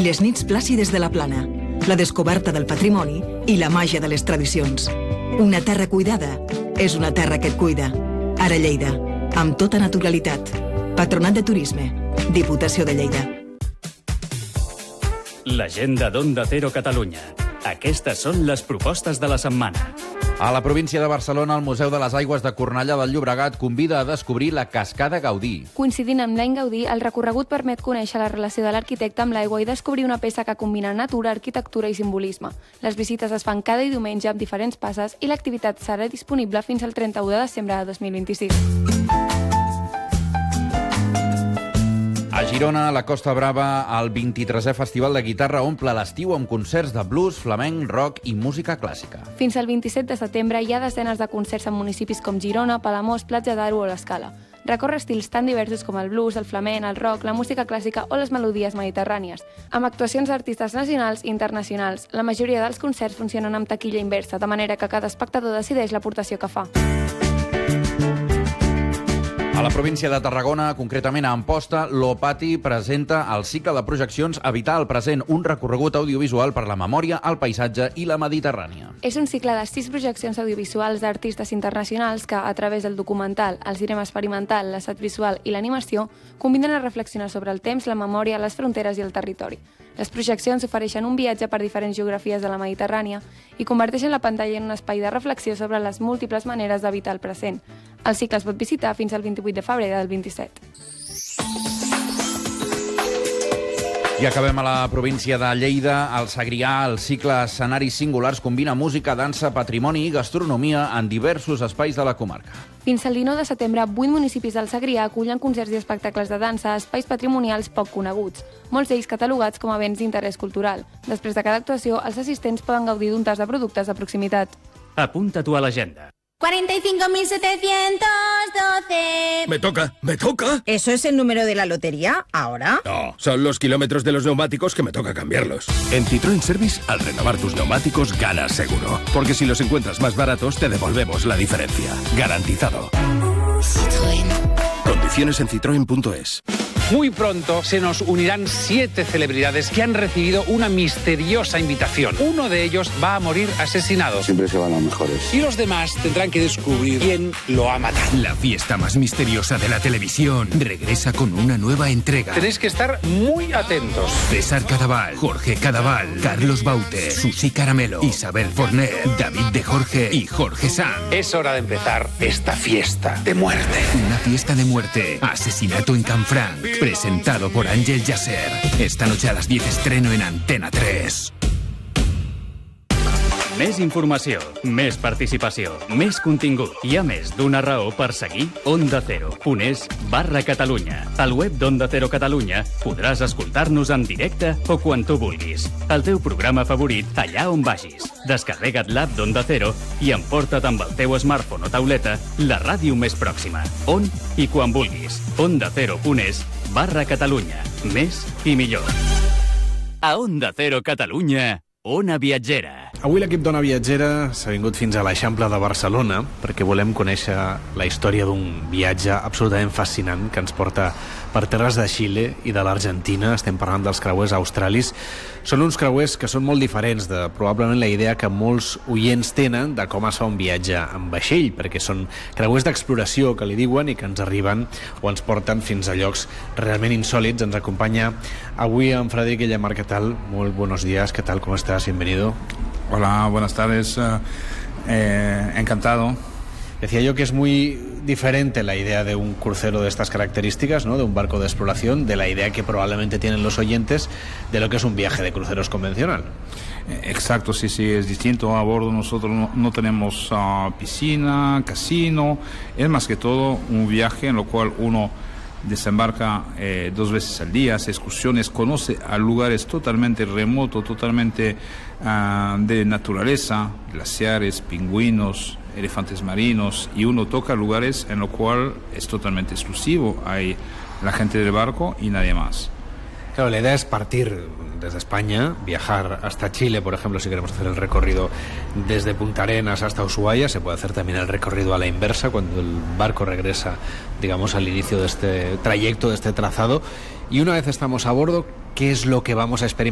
i les nits plàcides de la Plana, la descoberta del patrimoni i la màgia de les tradicions. Una terra cuidada és una terra que et cuida. Ara Lleida, amb tota naturalitat. Patronat de Turisme, Diputació de Lleida. L'agenda d'Onda Cero Catalunya. Aquestes són les propostes de la setmana. A la província de Barcelona, el Museu de les Aigües de Cornellà del Llobregat convida a descobrir la Cascada Gaudí. Coincidint amb l'any Gaudí, el recorregut permet conèixer la relació de l'arquitecte amb l'aigua i descobrir una peça que combina natura, arquitectura i simbolisme. Les visites es fan cada diumenge amb diferents passes i l'activitat serà disponible fins al 31 de desembre de 2026. A Girona, a la Costa Brava, el 23è Festival de Guitarra omple l'estiu amb concerts de blues, flamenc, rock i música clàssica. Fins al 27 de setembre hi ha desenes de concerts en municipis com Girona, Palamós, Platja d'Aro o l'Escala. Recorre estils tan diversos com el blues, el flamenc, el rock, la música clàssica o les melodies mediterrànies, amb actuacions d'artistes nacionals i internacionals. La majoria dels concerts funcionen amb taquilla inversa, de manera que cada espectador decideix l'aportació que fa. A la província de Tarragona, concretament a Amposta, l'Opati presenta el cicle de projeccions Habitar el present, un recorregut audiovisual per la memòria, el paisatge i la Mediterrània. És un cicle de 6 projeccions audiovisuals d'artistes internacionals que, a través del documental, el cinema experimental, l'assat visual i l'animació, conviden a reflexionar sobre el temps, la memòria, les fronteres i el territori. Les projeccions ofereixen un viatge per diferents geografies de la Mediterrània i converteixen la pantalla en un espai de reflexió sobre les múltiples maneres d'habitar el present. El cicle es pot visitar fins al 28 de febrer del 27. I acabem a la província de Lleida. Al Segrià, el cicle Escenaris Singulars combina música, dansa, patrimoni i gastronomia en diversos espais de la comarca. Fins al 19 de setembre, 8 municipis del Segrià acullen concerts i espectacles de dansa a espais patrimonials poc coneguts, molts d'ells catalogats com a béns d'interès cultural. Després de cada actuació, els assistents poden gaudir d'un tas de productes de proximitat. Apunta-t'ho a l'agenda. 45.712. Me toca. ¿Eso es el número de la lotería ahora? No, son los kilómetros de los neumáticos que me toca cambiarlos. En Citroën Service, al renovar tus neumáticos, ganas seguro. Porque si los encuentras más baratos, te devolvemos la diferencia. Garantizado. Citroën. Condiciones en citroen.es. Muy pronto se nos unirán 7 celebridades que han recibido una misteriosa invitación. Uno de ellos va a morir asesinado. Siempre se van los mejores. Y los demás tendrán que descubrir quién lo ha matado. La fiesta más misteriosa de la televisión regresa con una nueva entrega. Tenéis que estar muy atentos. César Cadaval, Jorge Cadaval, Carlos Baute, Susi Caramelo, Isabel Forner, David de Jorge y Jorge Sanz. Es hora de empezar esta fiesta de muerte. Una fiesta de muerte. Asesinato en Canfranc. Presentado por Ángel Yasser. Esta noche a las 10 estreno en Antena 3. Més informació, més participació, més contingut. Hi ha més d'una raó per seguir Onda Cero.es/Catalunya. Al web d'Onda Cero Catalunya podràs escoltar-nos en directe o quan tu vulguis. El teu programa favorit allà on vagis. Descarrega't l'app d'Onda Cero i emporta't amb el teu smartphone o tauleta la ràdio més pròxima. On i quan vulguis. OndaCero.es/Catalunya. Més i millor. A Onda Cero Catalunya, Ona Viatgera. Avui l'equip d'Ona Viatgera s'ha vingut fins a l'Eixample de Barcelona perquè volem conèixer la història d'un viatge absolutament fascinant que ens porta per terres de Xile i de l'Argentina. Estem parlant dels creuers australis. Són uns creuers que són molt diferents de probablement la idea que molts oients tenen de com es fa un viatge en vaixell, perquè són creuers d'exploració que li diuen i que ens arriben o ens porten fins a llocs realment insòlits. Ens acompanya avui en Frederic Guillemar. ¿Qué tal? Muy buenos días. ¿Qué tal? ¿Cómo estás? Bienvenido. Hola, buenas tardes. Encantado. Decía yo que es muy diferente la idea de un crucero de estas características, ¿no?, de un barco de exploración, de la idea que probablemente tienen los oyentes de lo que es un viaje de cruceros convencional. Exacto, sí, es distinto. A bordo nosotros no tenemos piscina, casino. Es más que todo un viaje en lo cual uno desembarca 2 veces al día, hace excursiones, conoce a lugares totalmente remotos, totalmente de naturaleza, glaciares, pingüinos, elefantes marinos, y uno toca lugares en lo cual es totalmente exclusivo. Hay la gente del barco y nadie más. Claro, la idea es partir desde España, viajar hasta Chile, por ejemplo, si queremos hacer el recorrido desde Punta Arenas hasta Ushuaia. Se puede hacer también el recorrido a la inversa, cuando el barco regresa, digamos, al inicio de este trayecto, de este trazado. Y una vez estamos a bordo, ¿qué es lo que vamos a experimentar?